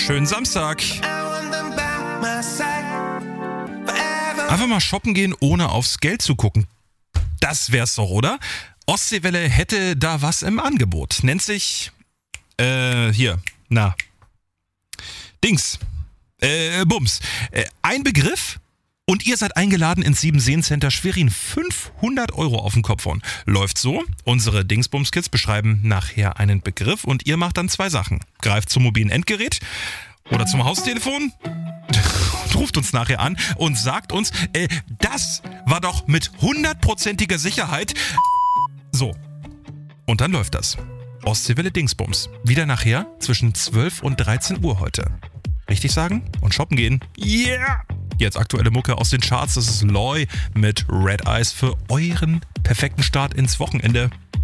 Schönen Samstag. Einfach mal shoppen gehen, ohne aufs Geld zu gucken. Das wär's doch, oder? Ostseewelle hätte da was im Angebot. Nennt sich, Bums. Ein Begriff und ihr seid eingeladen ins 7-Seen-Center Schwerin. 500 € auf den Kopf hauen. Läuft so, unsere Dingsbums-Kids beschreiben nachher einen Begriff und ihr macht dann 2 Sachen. Greift zum mobilen Endgerät oder zum Haustelefon und ruft uns nachher an und sagt uns, das war doch mit 100%iger Sicherheit. So, und dann läuft das. Ostseewelle Dingsbums. Wieder nachher zwischen 12 und 13 Uhr heute. Richtig sagen? Und shoppen gehen. Yeah! Jetzt aktuelle Mucke aus den Charts. Das ist Loy mit Red Eyes für euren perfekten Start ins Wochenende.